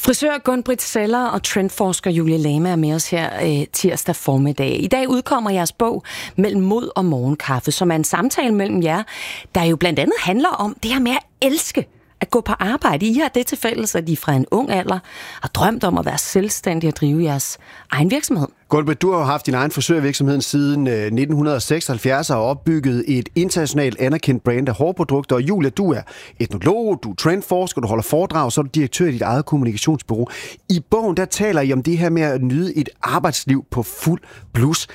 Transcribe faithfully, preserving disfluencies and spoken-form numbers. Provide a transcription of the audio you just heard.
Frisør Gun-Britt Zeller og trendforsker Julie Lama er med os her øh, tirsdag formiddag. I dag udkommer jeres bog Mellem mod og morgenkaffe, som er en samtale mellem jer, der jo blandt andet handler om det her med at elske at gå på arbejde. I har det til fælles, at I fra en ung alder har drømt om at være selvstændige og drive jeres egen virksomhed. Gun-Britt, du har jo haft din egen frisørvirksomhed siden nitten seksoghalvfjerds og opbygget et internationalt anerkendt brand af hårprodukter. Og Julia, du er etnolog, du er trendforsker, du holder foredrag, så er du direktør i dit eget kommunikationsbureau. I bogen der taler I om det her med at nyde et arbejdsliv på fuld blus.